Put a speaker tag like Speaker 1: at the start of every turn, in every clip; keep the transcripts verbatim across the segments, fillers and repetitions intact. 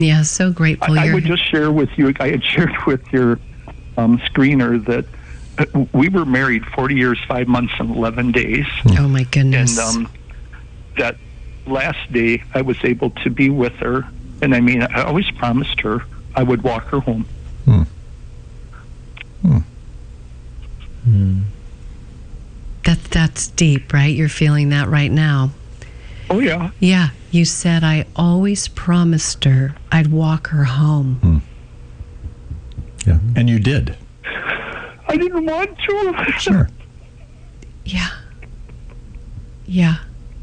Speaker 1: Yeah, so grateful.
Speaker 2: I, I
Speaker 1: you're...
Speaker 2: would just share with you, I had shared with your um, screener that uh, we were married forty years, five months, and eleven days.
Speaker 1: Oh, my goodness.
Speaker 2: And um, that last day, I was able to be with her. And I mean, I always promised her I would walk her home.
Speaker 3: Hmm. Hmm.
Speaker 1: Hmm. That, that's deep, right? You're feeling that right now.
Speaker 2: Oh, yeah.
Speaker 1: Yeah. You said, I always promised her I'd walk her home.
Speaker 3: Hmm. Yeah. And you did.
Speaker 2: I didn't want to.
Speaker 3: Sure.
Speaker 1: Yeah. Yeah.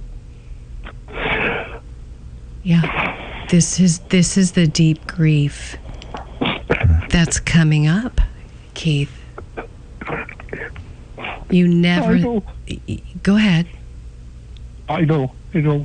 Speaker 1: Yeah. This is this is the deep grief that's coming up, Keith. You never...
Speaker 2: I know.
Speaker 1: Go ahead.
Speaker 2: I know. I know.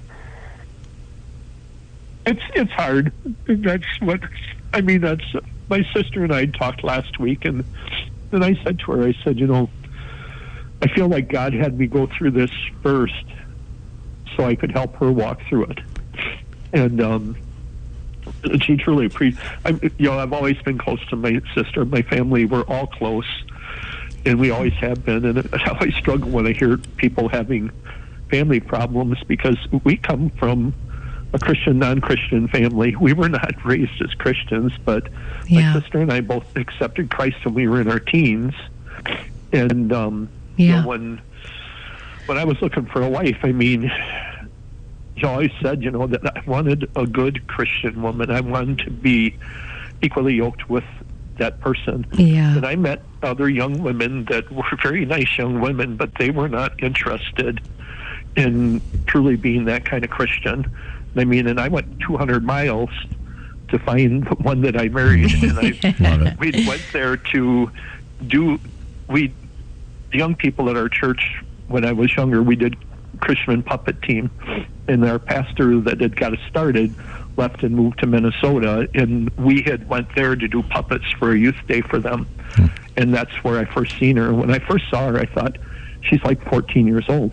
Speaker 2: It's it's hard. That's what I mean. That's my sister and I talked last week, and then I said to her, I said, you know, I feel like God had me go through this first, so I could help her walk through it. And um, she truly pre. I, you know, I've always been close to my sister. My family, we're all close, and we always have been. And I always struggle when I hear people having family problems because we come from a Christian, non-Christian family. We were not raised as Christians, but
Speaker 1: yeah.
Speaker 2: my sister and I both accepted Christ when we were in our teens. And um,
Speaker 1: yeah.
Speaker 2: you know, when when I was looking for a wife, I mean, she always said, you know, that I wanted a good Christian woman. I wanted to be equally yoked with that person.
Speaker 1: Yeah.
Speaker 2: And I met other young women that were very nice young women, but they were not interested in truly being that kind of Christian. I mean, and I went two hundred miles to find the one that I married. And I, we went there to do, we, the young people at our church, when I was younger, we did Christian puppet team. And our pastor that had got us started left and moved to Minnesota. And we had went there to do puppets for a youth day for them. Hmm. And that's where I first seen her. When I first saw her, I thought, she's like fourteen years old.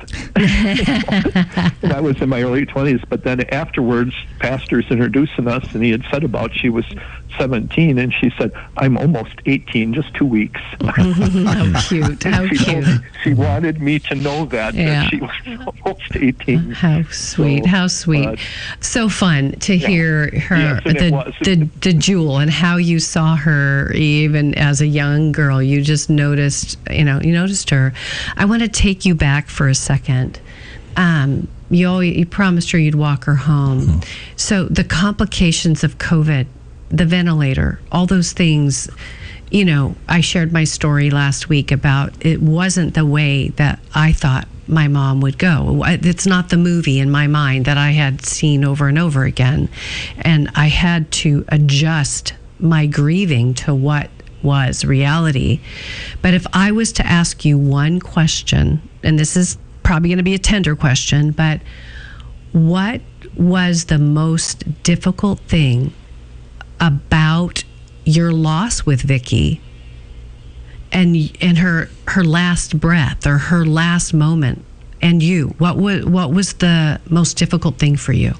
Speaker 2: And I was in my early twenties. But then afterwards, pastors introducing us, and he had said about she was seventeen, and she said, I'm almost eighteen, just two weeks.
Speaker 1: How cute. How
Speaker 2: she
Speaker 1: cute.
Speaker 2: Told, she wanted me to know that,
Speaker 1: yeah.
Speaker 2: that she was almost eighteen.
Speaker 1: How sweet. So, how sweet. Uh, so fun to
Speaker 2: yeah.
Speaker 1: hear her,
Speaker 2: yes,
Speaker 1: the, the, the jewel, and how you saw her even as a young girl. You just noticed, you know, you noticed her. I want to take you back for a second. Um, you always, you promised her you'd walk her home. Mm-hmm. So the complications of COVID, the ventilator, all those things, you know, I shared my story last week about it wasn't the way that I thought my mom would go. It's not the movie in my mind that I had seen over and over again. And I had to adjust my grieving to what was reality. But if I was to ask you one question, and this is probably going to be a tender question, but what was the most difficult thing about your loss with Vicki and and her her last breath or her last moment and you? What was what was the most difficult thing for you?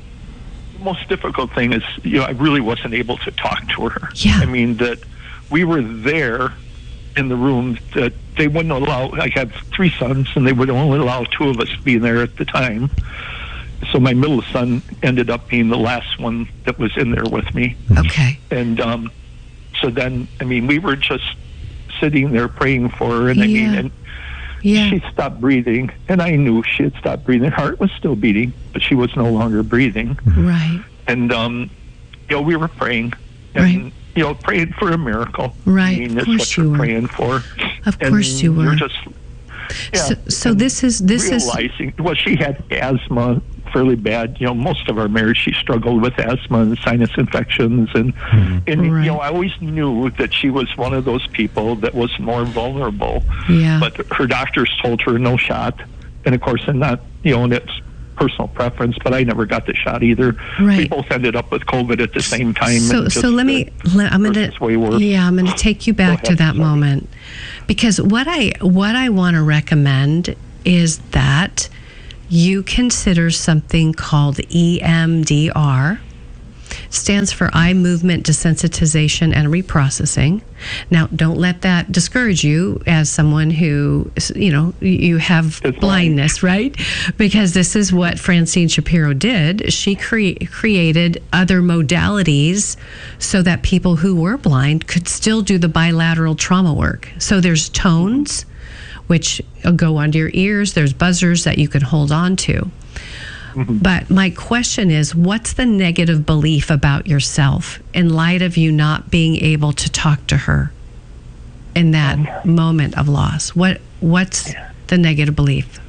Speaker 2: The most difficult thing is, you know, I really wasn't able to talk to her.
Speaker 1: Yeah.
Speaker 2: I mean, that we were there in the room, that they wouldn't allow, I have three sons, and they would only allow two of us to be there at the time. So my middle son ended up being the last one that was in there with me.
Speaker 1: Okay.
Speaker 2: And um, so then, I mean, we were just sitting there praying for her, and I
Speaker 1: yeah.
Speaker 2: mean, and
Speaker 1: yeah.
Speaker 2: she stopped breathing, and I knew she had stopped breathing. Her heart was still beating, but she was no longer breathing.
Speaker 1: Right.
Speaker 2: And, um, you know, we were praying, and,
Speaker 1: right.
Speaker 2: you know, praying for a miracle.
Speaker 1: Right.
Speaker 2: I mean,
Speaker 1: that's
Speaker 2: what
Speaker 1: you
Speaker 2: you're
Speaker 1: were
Speaker 2: praying for.
Speaker 1: Of
Speaker 2: and
Speaker 1: course you were.
Speaker 2: You're just, yeah,
Speaker 1: so so this is, this
Speaker 2: realizing,
Speaker 1: is...
Speaker 2: well, she had asthma fairly bad. You know, most of our marriage, she struggled with asthma and sinus infections. And, mm-hmm. and
Speaker 1: right.
Speaker 2: you know, I always knew that she was one of those people that was more vulnerable.
Speaker 1: Yeah.
Speaker 2: But her doctors told her no shot. And, of course, and not, you know, and it's personal preference, but I never got the shot either.
Speaker 1: Right.
Speaker 2: We both ended up with COVID at the same time.
Speaker 1: So,
Speaker 2: and
Speaker 1: so let me, let, I'm going to, yeah, I'm going to take you back to that sorry. moment, because what I, what I want to recommend is that you consider something called E M D R, stands for eye movement desensitization and reprocessing. Now, don't let that discourage you as someone who, you know, you have
Speaker 2: It's
Speaker 1: blindness, right? Because this is what Francine Shapiro did. She cre- created other modalities so that people who were blind could still do the bilateral trauma work. So there's tones, which go under your ears. There's buzzers that you can hold on to. Mm-hmm. But my question is, what's the negative belief about yourself in light of you not being able to talk to her in that um, moment of loss? What What's yeah. the negative belief?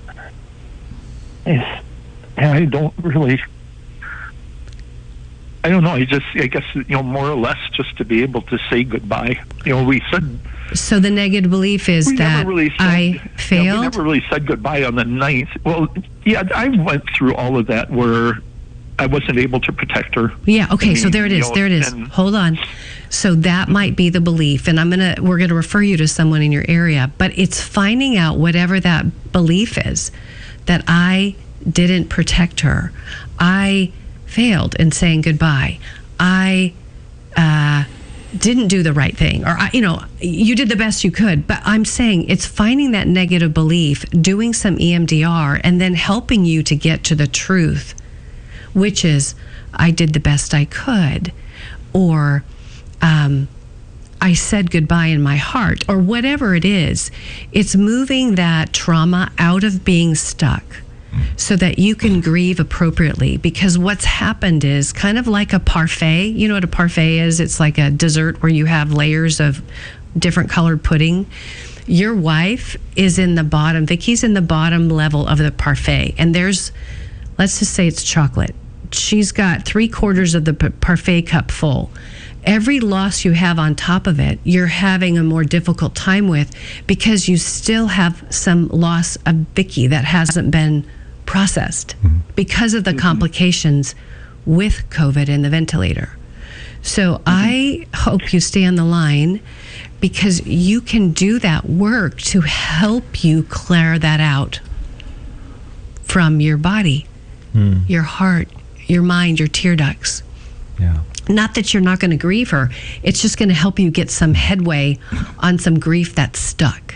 Speaker 2: It's, I don't really, I don't know. I just, I guess, you know, more or less just to be able to say goodbye. You know, we said...
Speaker 1: So the negative belief is
Speaker 2: we
Speaker 1: that
Speaker 2: really said,
Speaker 1: I failed?
Speaker 2: Yeah, we never really said goodbye on the ninth. Well, yeah, I went through all of that where I wasn't able to protect her.
Speaker 1: Yeah, okay,
Speaker 2: I mean,
Speaker 1: so there it is.
Speaker 2: You know,
Speaker 1: there it is.
Speaker 2: and,
Speaker 1: Hold on. So that might be the belief, and I'm gonna we're gonna refer you to someone in your area, but it's finding out whatever that belief is, that I didn't protect her. I failed in saying goodbye. I uh didn't do the right thing, or you know, you did the best you could. But I'm saying it's finding that negative belief, doing some E M D R, and then helping you to get to the truth, which is I did the best I could, or um, I said goodbye in my heart, or whatever it is. It's moving that trauma out of being stuck so that you can grieve appropriately. Because what's happened is kind of like a parfait. You know what a parfait is? It's like a dessert where you have layers of different colored pudding. Your wife is in the bottom, Vicky's in the bottom level of the parfait. And there's, let's just say it's chocolate. She's got three quarters of the parfait cup full. Every loss you have on top of it, you're having a more difficult time with, because you still have some loss of Vicky that hasn't been processed mm-hmm. because of the mm-hmm. complications with COVID and the ventilator. So mm-hmm. I hope you stay on the line, because you can do that work to help you clear that out from your body, mm. your heart, your mind, your tear ducts.
Speaker 3: Yeah.
Speaker 1: Not that you're not going to grieve her. It's just going to help you get some headway on some grief that's stuck.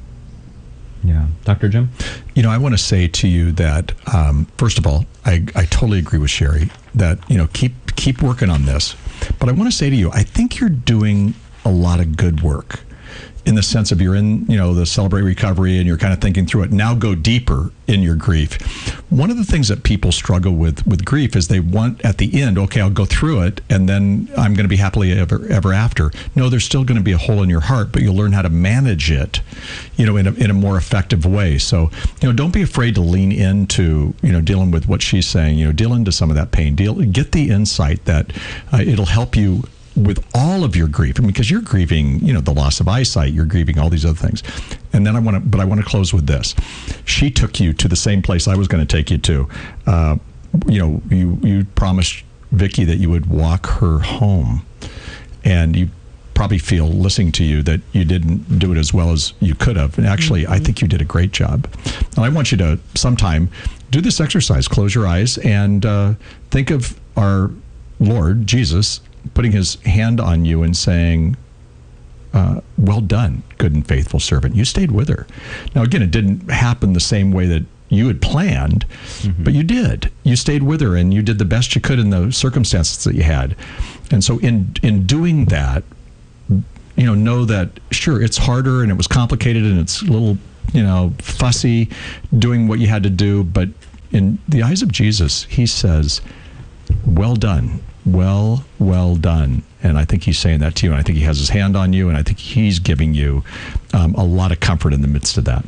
Speaker 4: Yeah. Doctor Jim?
Speaker 3: You know, I want to say to you that, um, first of all, I, I totally agree with Sherry that, you know, keep keep working on this. But I want to say to you, I think you're doing a lot of good work in the sense of you're in, you know, the Celebrate Recovery and you're kind of thinking through it. Now go deeper in your grief. One of the things that people struggle with with grief is they want at the end, okay, I'll go through it and then I'm going to be happily ever ever after. No, there's still going to be a hole in your heart, but you'll learn how to manage it, you know, in a, in a more effective way. So, you know, don't be afraid to lean into, you know, dealing with what she's saying, you know, deal into some of that pain, deal, get the insight that uh, it'll help you with all of your grief. I mean, because you're grieving, you know, the loss of eyesight, you're grieving all these other things. And then I want to, but I want to close with this. She took you to the same place I was going to take you to. Uh, you know, you, you promised Vicky that you would walk her home. And you probably feel, listening to you, that you didn't do it as well as you could have. And actually, mm-hmm. I think you did a great job. And I want you to sometime do this exercise. Close your eyes and uh, think of our Lord, Jesus, putting his hand on you and saying, uh, well done, good and faithful servant. You stayed with her. Now, again, it didn't happen the same way that you had planned, mm-hmm. but you did. You stayed with her and you did the best you could in the circumstances that you had. And so in in doing that, you know, know that, sure, it's harder and it was complicated and it's a little, you know, fussy doing what you had to do. But in the eyes of Jesus, he says, well done. Well, well done. And I think he's saying that to you. And I think he has his hand on you. And I think he's giving you um, a lot of comfort in the midst of that.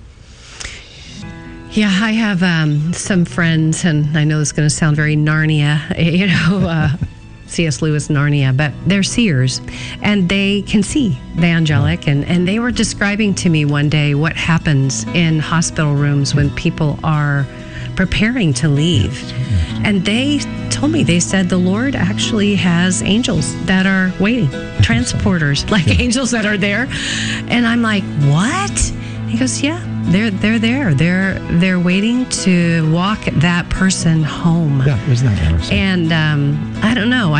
Speaker 1: Yeah, I have um, some friends, and I know this is going to sound very Narnia, you know, uh, C S Lewis Narnia, but they're seers, and they can see the angelic. And, and they were describing to me one day what happens in hospital rooms when people are preparing to leave. And they told me, they said the Lord actually has angels that are waiting, transporters, like angels that are there. And I'm like, what? He goes, yeah. they're they're there. They're they're waiting to walk that person home.
Speaker 3: Yeah, isn't that interesting?
Speaker 1: And um, I don't know.